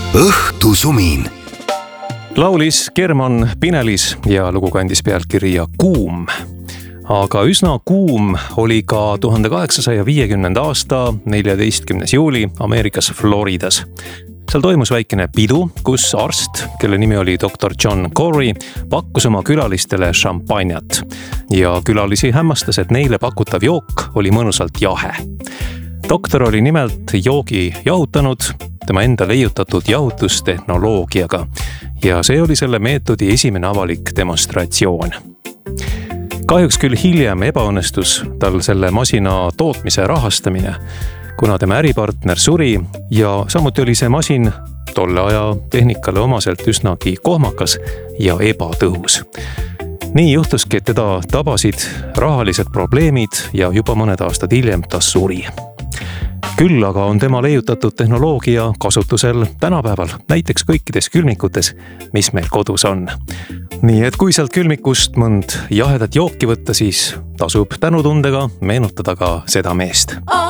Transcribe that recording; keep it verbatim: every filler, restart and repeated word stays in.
õhtusumin. Laulis German Pinelis ja lugu kandis pealkirja Kuum. Aga üsna kuum oli ka tuhande kaheksasaja viiekümnenda aasta neljateistkümnes juuli Ameerikas Floridas. Seal toimus väikene pidu, kus arst, kelle nimi oli doktor John Corey, pakkus oma külalistele šampanjat. Ja külalisi hämmastas, et neile pakutav jook oli mõnusalt jahe. Doktor oli nimelt joogi jahutanud tema enda leiutatud jahutustehnoloogiaga ja see oli selle meetodi esimene avalik demonstratsioon. Kahjuks küll hiljem ebaõnnestus tal selle masina tootmise rahastamine, kuna tema äripartner suri ja samuti oli see masin tolle aja tehnikale omaselt üsnagi kohmakas ja ebatõhus. Nii juhtuski, et teda tabasid rahalised probleemid ja juba mõned aastad hiljem ta suri. Küll aga on tema leiutatud tehnoloogia kasutusel tänapäeval, näiteks kõikides külmikutes, mis meil kodus on. Nii et kui sealt külmikust mõnd jahedat jooki võtta, siis tasub tänutundega meenutada ka seda meest.